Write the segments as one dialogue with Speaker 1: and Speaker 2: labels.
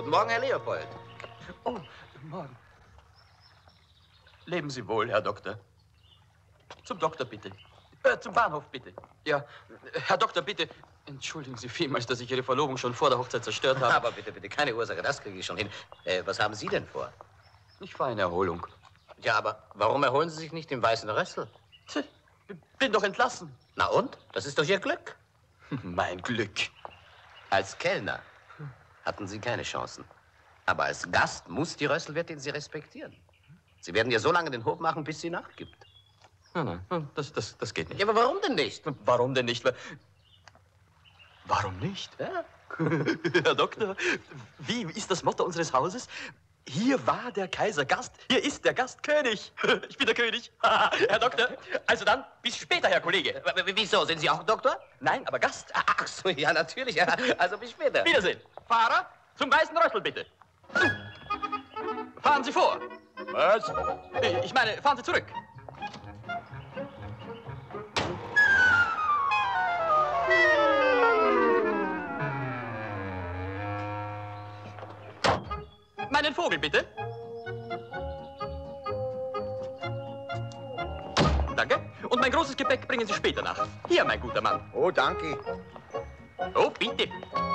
Speaker 1: Guten Morgen, Herr Leopold.
Speaker 2: Oh, guten Morgen. Leben Sie wohl, Herr Doktor. Zum Doktor, bitte. Zum Bahnhof, bitte. Ja, Herr Doktor, bitte. Entschuldigen Sie vielmals, dass ich Ihre Verlobung schon vor der Hochzeit zerstört habe.
Speaker 1: Aber bitte, bitte, keine Ursache, das kriege ich schon hin. Was haben Sie denn vor?
Speaker 2: Ich fahre in Erholung.
Speaker 1: Ja, aber warum erholen Sie sich nicht im Weißen Rössel?
Speaker 2: Bin doch entlassen.
Speaker 1: Na und? Das ist doch Ihr Glück.
Speaker 2: Mein Glück.
Speaker 1: Als Kellner hatten Sie keine Chancen. Aber als Gast muss die Rösselwirtin Sie respektieren. Sie werden ihr so lange den Hof machen, bis sie nachgibt.
Speaker 2: Nein, das geht nicht.
Speaker 1: Ja, aber warum denn nicht?
Speaker 2: Warum denn nicht? Warum nicht?
Speaker 1: Ja.
Speaker 2: Herr Doktor, wie ist das Motto unseres Hauses? Hier war der Kaiser Gast, hier ist der Gast König. Ich bin der König. Herr Doktor, also dann, bis später, Herr Kollege.
Speaker 1: Wieso, sind Sie auch Doktor?
Speaker 2: Nein, aber Gast.
Speaker 1: Ach so, ja, natürlich. Ja. Also bis später.
Speaker 2: Wiedersehen. Fahrer, zum Weißen Rössel, bitte. Fahren Sie vor.
Speaker 1: Was?
Speaker 2: Ich meine, fahren Sie zurück. Meinen Vogel, bitte. Danke. Und mein großes Gepäck bringen Sie später nach. Hier, mein guter Mann.
Speaker 1: Oh, danke.
Speaker 2: Oh, bitte.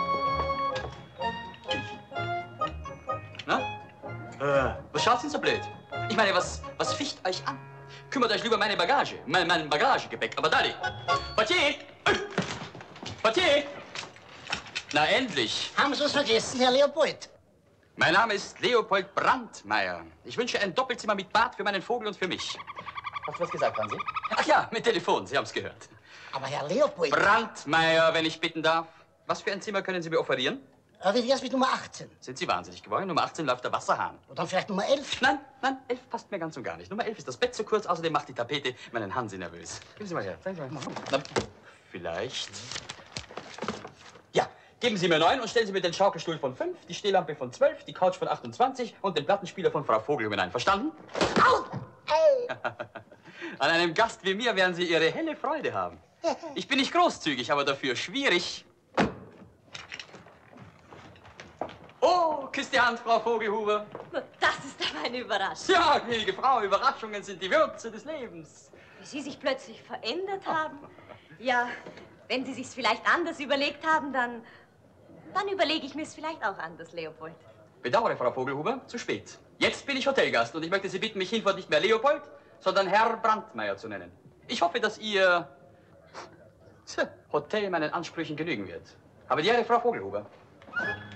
Speaker 2: Na? Was schaut Sie so blöd? Ich meine, was ficht euch an? Kümmert euch lieber meine Bagage, mein Bagagegepäck. Aber Daddy, Portier! Portier! Na, endlich.
Speaker 3: Haben Sie es vergessen, Herr Leopold?
Speaker 2: Mein Name ist Leopold Brandmeier. Ich wünsche ein Doppelzimmer mit Bad für meinen Vogel und für mich. Hast du was gesagt, Hansi? Ach ja, mit Telefon, Sie haben es gehört.
Speaker 3: Aber Herr Leopold...
Speaker 2: Brandmeier, wenn ich bitten darf. Was für ein Zimmer können Sie mir offerieren?
Speaker 3: Wie wär's mit Nummer 18?
Speaker 2: Sind Sie wahnsinnig geworden? Nummer 18 läuft der Wasserhahn.
Speaker 3: Oder dann vielleicht Nummer 11?
Speaker 2: Nein, 11 passt mir ganz und gar nicht. Nummer 11 ist das Bett zu kurz, außerdem macht die Tapete meinen Hansi nervös. Geben Sie mal her, zeigen Sie mal. Na, vielleicht. Ja, geben Sie mir 9 und stellen Sie mir den Schaukelstuhl von 5, die Stehlampe von 12, die Couch von 28 und den Plattenspieler von Frau Vogel hinein. Verstanden?
Speaker 3: Au! Hey!
Speaker 2: An einem Gast wie mir werden Sie Ihre helle Freude haben. Ich bin nicht großzügig, aber dafür schwierig. Oh, küsst die Hand, Frau Vogelhuber.
Speaker 4: Das ist aber eine Überraschung.
Speaker 2: Ja, gnädige Frau, Überraschungen sind die Würze des Lebens.
Speaker 4: Wie Sie sich plötzlich verändert haben. Ja, wenn Sie sich's vielleicht anders überlegt haben, dann überlege ich mir's vielleicht auch anders, Leopold.
Speaker 2: Bedauere, Frau Vogelhuber, zu spät. Jetzt bin ich Hotelgast und ich möchte Sie bitten, mich hinfort nicht mehr Leopold, sondern Herr Brandmeier zu nennen. Ich hoffe, dass Ihr Hotel meinen Ansprüchen genügen wird. Habe die Ehre, Frau Vogelhuber.